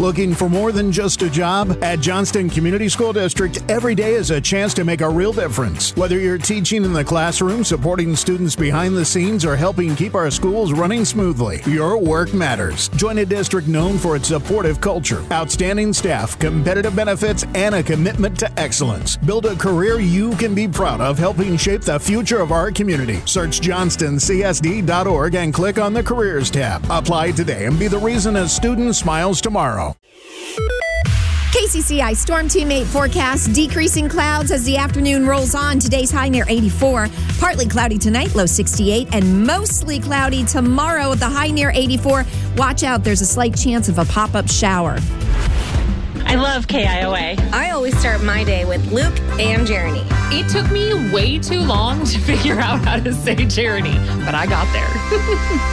Looking for more than just a job? At Johnston Community School District, every day is a chance to make a real difference. Whether you're teaching in the classroom, supporting students behind the scenes, or helping keep our schools running smoothly, your work matters. Join a district known for its supportive culture, outstanding staff, competitive benefits, and a commitment to excellence. Build a career you can be proud of, helping shape the future of our community. Search johnstoncsd.org and click on the Careers tab. Apply today and be the reason a student smiles tomorrow. KCCI Storm Team 8 forecast, decreasing clouds as the afternoon rolls on. Today's high near 84. Partly cloudy tonight, low 68, and mostly cloudy tomorrow with the high near 84. Watch out, there's a slight chance of a pop-up shower. I love KIOA. I always start my day with Luke and Jeremy. It took me way too long to figure out how to say Jeremy, but I got there.